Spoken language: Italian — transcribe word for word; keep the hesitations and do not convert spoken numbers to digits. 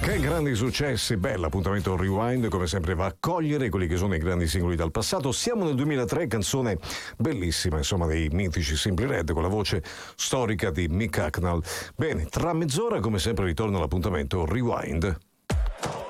Che grandi successi, bella appuntamento Rewind, come sempre va a cogliere quelli che sono i grandi singoli dal passato. Siamo nel duemilatré, canzone bellissima, insomma, dei mitici Simply Red con la voce storica di Mick Hucknall. Bene, tra mezz'ora come sempre ritorna l'appuntamento Rewind.